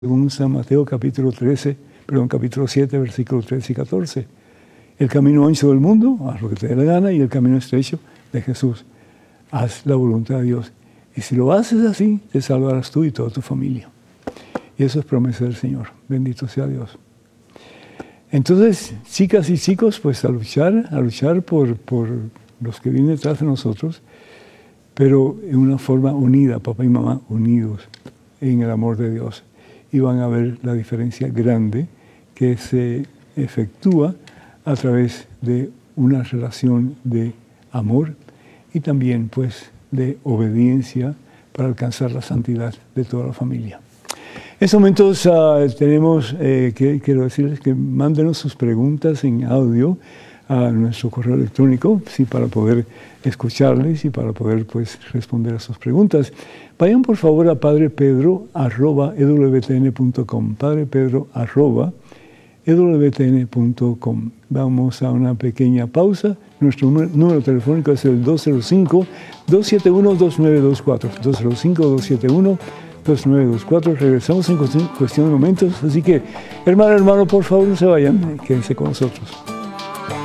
según San Mateo capítulo 7, versículos 13 y 14. El camino ancho del mundo, haz lo que te dé la gana, y el camino estrecho de Jesús, haz la voluntad de Dios. Y si lo haces así, te salvarás tú y toda tu familia. Y eso es promesa del Señor. Bendito sea Dios. Entonces, chicas y chicos, pues a luchar por los que vienen detrás de nosotros, pero en una forma unida, papá y mamá unidos en el amor de Dios. Y van a ver la diferencia grande que se efectúa a través de una relación de amor y también pues de obediencia para alcanzar la santidad de toda la familia. En estos momentos tenemos, quiero decirles que mándenos sus preguntas en audio a nuestro correo electrónico, sí, para poder escucharles y para poder pues responder a sus preguntas. Vayan por favor a padrepedro@ewtn.com, padrepedro@ewtn.com. Vamos a una pequeña pausa. Nuestro número telefónico es el 205-271-2924, 205-271-2924. Regresamos en cuestión de momentos, así que hermano, por favor no se vayan, quédense con nosotros.